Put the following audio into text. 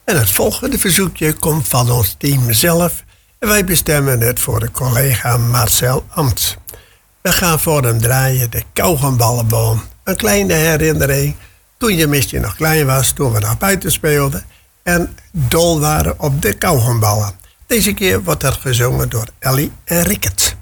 En het volgende verzoekje komt van ons team zelf. En wij bestemmen het voor de collega Marcel Amts. We gaan voor hem draaien de kauwgomballenboom. Een kleine herinnering. Toen je misschien nog klein was, toen we nog buiten speelden. En dol waren op de kauwgomballen. Deze keer wordt er gezongen door Ellie en Rickert.